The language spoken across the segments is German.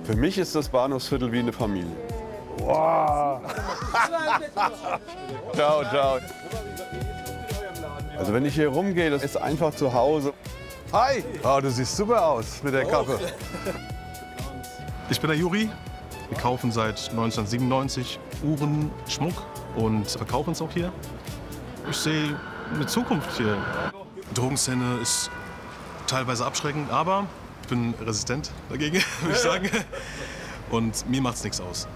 Für mich ist das Bahnhofsviertel wie eine Familie. Wow. Ciao, ciao. Also wenn ich hier rumgehe, das ist einfach zu Hause. Hi! Oh, du siehst super aus mit der Kappe. Ich bin der Juri. Wir kaufen seit 1997 Uhren, Schmuck und verkaufen es auch hier. Ich sehe eine Zukunft hier. Die Drogenszene ist teilweise abschreckend, aber ich bin resistent dagegen, würde ich sagen. Und mir macht es nichts aus.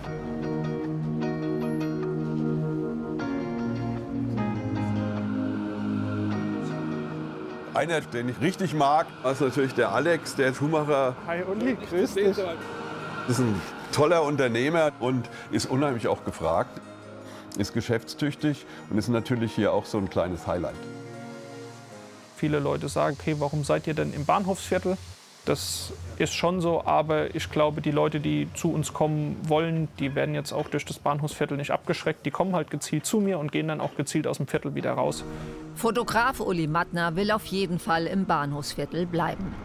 Einer, den ich richtig mag, ist natürlich der Alex, der Schuhmacher. Hi Uli, grüß dich. Ist ein toller Unternehmer und ist unheimlich auch gefragt. Ist geschäftstüchtig und ist natürlich hier auch so ein kleines Highlight. Viele Leute sagen, okay, warum seid ihr denn im Bahnhofsviertel? Das ist schon so, aber ich glaube, die Leute, die zu uns kommen wollen, die werden jetzt auch durch das Bahnhofsviertel nicht abgeschreckt. Die kommen halt gezielt zu mir und gehen dann auch gezielt aus dem Viertel wieder raus. Fotograf Uli Mattner will auf jeden Fall im Bahnhofsviertel bleiben.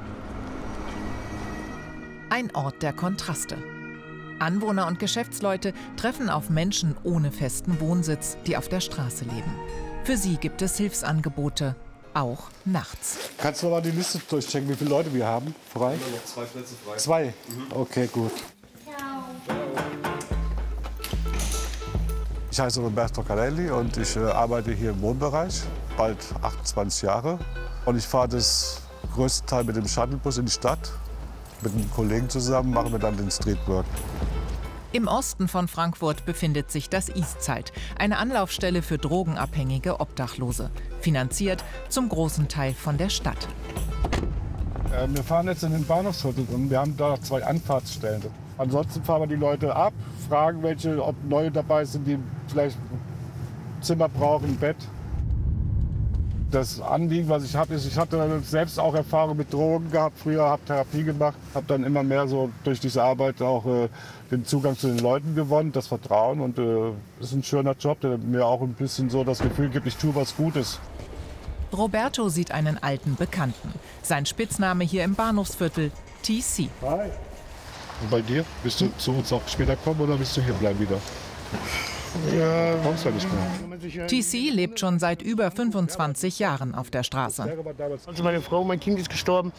Ein Ort der Kontraste. Anwohner und Geschäftsleute treffen auf Menschen ohne festen Wohnsitz, die auf der Straße leben. Für sie gibt es Hilfsangebote, auch nachts. Kannst du mal die Liste durchchecken, wie viele Leute wir haben frei? Wir haben noch 2 Plätze frei. 2? Okay, gut. Ich heiße Roberto Carelli und ich arbeite hier im Wohnbereich, bald 28 Jahre. Und ich fahre das größte Teil mit dem Shuttlebus in die Stadt. Mit einem Kollegen zusammen machen wir dann den Streetwork. Im Osten von Frankfurt befindet sich das Eastside, eine Anlaufstelle für drogenabhängige Obdachlose, finanziert zum großen Teil von der Stadt. Wir fahren jetzt in den Bahnhofsviertel und wir haben da 2 Anfahrtsstellen. Ansonsten fahren wir die Leute ab, fragen welche, ob neue dabei sind, die vielleicht Zimmer brauchen, ein Bett. Das Anliegen, was ich habe, ist, ich hatte selbst auch Erfahrung mit Drogen gehabt, früher habe Therapie gemacht, habe dann immer mehr so durch diese Arbeit auch den Zugang zu den Leuten gewonnen, das Vertrauen und ist ein schöner Job, der mir auch ein bisschen so das Gefühl gibt, ich tue was Gutes. Roberto sieht einen alten Bekannten. Sein Spitzname hier im Bahnhofsviertel, TC. Hi. Und bei dir? Willst du zu uns auch später kommen oder willst du hier bleiben wieder? Ja, kommst du nicht mehr. TC lebt schon seit über 25 Jahren auf der Straße. Also meine Frau, mein Kind ist gestorben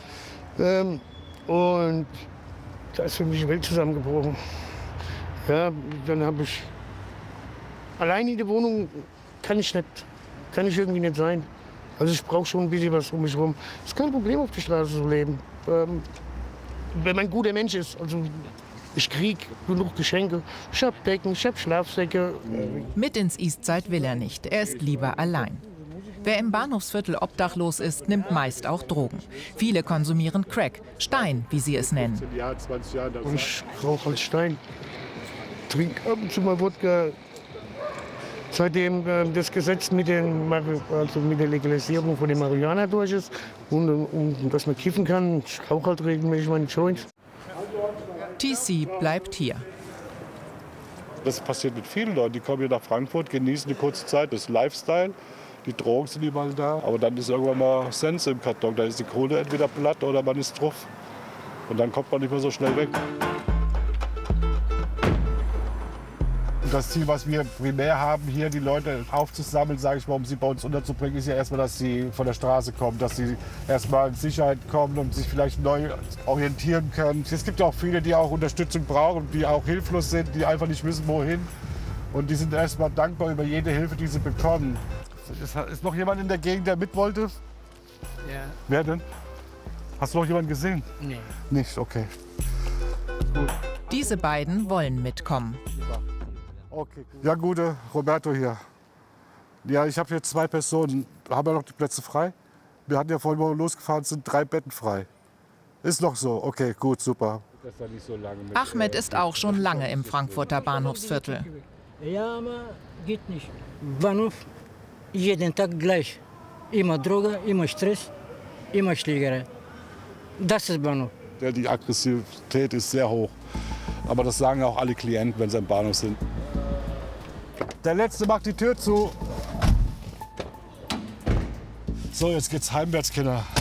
und da ist für mich die Welt zusammengebrochen. Ja, dann habe ich allein in der Wohnung kann ich irgendwie nicht sein. Also ich brauche schon ein bisschen was um mich herum. Es ist kein Problem, auf der Straße zu leben, wenn man ein guter Mensch ist. Also ich kriege genug Geschenke. Ich habe Decken, ich habe Schlafsäcke. Mit ins Eastside will er nicht. Er ist lieber allein. Wer im Bahnhofsviertel obdachlos ist, nimmt meist auch Drogen. Viele konsumieren Crack, Stein, wie sie es nennen. Und ich rauche halt Stein. Trinke ab und zu mal Wodka. Seitdem das Gesetz mit der Legalisierung von der Marihuana durch ist und dass man kiffen kann, ich rauche halt regelmäßig meine Joints. TC bleibt hier. Das passiert mit vielen Leuten. Die kommen hier nach Frankfurt, genießen die kurze Zeit, das Lifestyle. Die Drogen sind überall da. Aber dann ist irgendwann mal Sense im Karton. Da ist die Kohle entweder platt oder man ist drauf. Und dann kommt man nicht mehr so schnell weg. Das Ziel, was wir primär haben, hier die Leute aufzusammeln, sage ich mal, um sie bei uns unterzubringen, ist ja erstmal, dass sie von der Straße kommen, dass sie erstmal in Sicherheit kommen und sich vielleicht neu orientieren können. Es gibt ja auch viele, die auch Unterstützung brauchen, die auch hilflos sind, die einfach nicht wissen, wohin. Und die sind erstmal dankbar über jede Hilfe, die sie bekommen. Ist noch jemand in der Gegend, der mit wollte? Ja. Wer denn? Hast du noch jemanden gesehen? Nee. Nicht, okay. Gut. Diese beiden wollen mitkommen. Okay. Ja, gute Roberto hier. Ja, ich habe hier 2 Personen. Haben wir noch die Plätze frei? Wir hatten ja vorhin, wo wir losgefahren sind, 3 Betten frei. Ist noch so? Okay, gut, super. Ahmed ist auch schon lange im Frankfurter Bahnhofsviertel. Ja, aber geht nicht. Bahnhof, jeden Tag gleich. Immer Droge, immer Stress, immer Schlägerei. Das ist Bahnhof. Ja, die Aggressivität ist sehr hoch. Aber das sagen auch alle Klienten, wenn sie im Bahnhof sind. Der Letzte macht die Tür zu. So, jetzt geht's heimwärts, Kinder.